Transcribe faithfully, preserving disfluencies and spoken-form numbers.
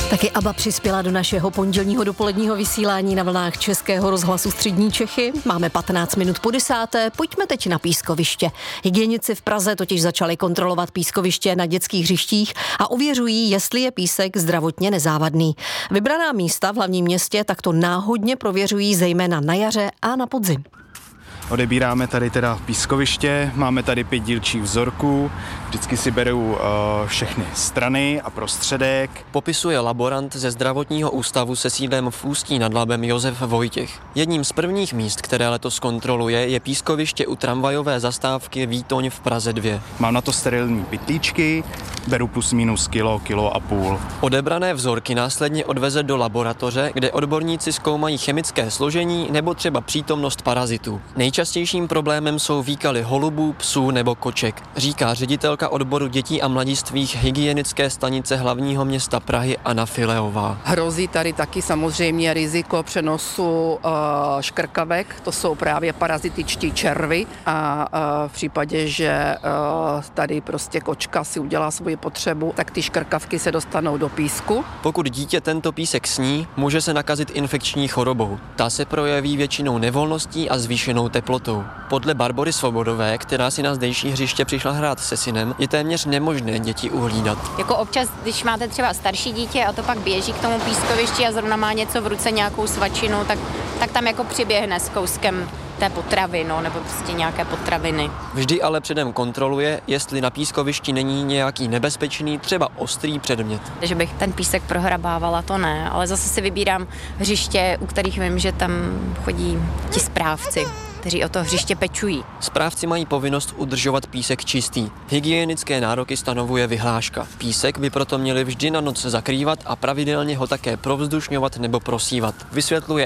Taky ABBA přispěla do našeho pondělního dopoledního vysílání na vlnách Českého rozhlasu Střední Čechy. Máme patnáct minut po desáté, pojďme teď na pískoviště. Hygienici v Praze totiž začali kontrolovat pískoviště na dětských hřištích a ověřují, jestli je písek zdravotně nezávadný. Vybraná místa v hlavním městě takto náhodně prověřují zejména na jaře a na podzim. Odebíráme tady teda pískoviště, máme tady pět dílčích vzorků, vždycky si berou uh, všechny strany a prostředek. Popisuje laborant ze zdravotního ústavu se sídlem v Ústí nad Labem Josef Vojtěch. Jedním z prvních míst, které letos kontroluje, je pískoviště u tramvajové zastávky Výtoň v Praze dva. Mám na to sterilní pytlíčky, beru plus minus kilo, kilo a půl. Odebrané vzorky následně odveze do laboratoře, kde odborníci zkoumají chemické složení nebo třeba přítomnost parazitů. Nejčastějším problémem jsou výkaly holubů, psů nebo koček, říká ředitelka odboru dětí a mladistvých hygienické stanice hlavního města Prahy Anna Fileová. Hrozí tady taky samozřejmě riziko přenosu uh, škrkavek, to jsou právě parazitičtí červy a uh, v případě, že uh, tady prostě kočka si udělá svoji potřebu, tak ty škrkavky se dostanou do písku. Pokud dítě tento písek sní, může se nakazit infekční chorobou. Ta se projeví většinou nevolností a zvýšenou teplotou. Podle Barbory Svobodové, která si na zdejší hřiště přišla hrát se synem, je téměř nemožné děti uhlídat. Jako občas, když máte třeba starší dítě a to pak běží k tomu pískovišti a zrovna má něco v ruce, nějakou svačinu, tak, tak tam jako přiběhne s kouskem té potravy, no, nebo prostě nějaké potraviny. Vždy ale předem kontroluje, jestli na pískovišti není nějaký nebezpečný, třeba ostrý předmět. Že bych ten písek prohrabávala, to ne, ale zase si vybírám hřiště, u kterých vím, že tam chodí ti správci, kteří o to hřiště pečují. Správci mají povinnost udržovat písek čistý. Hygienické nároky stanovuje vyhláška. Písek by proto měli vždy na noc zakrývat a pravidelně ho také provzdušňovat nebo prosívat. Vysvětluje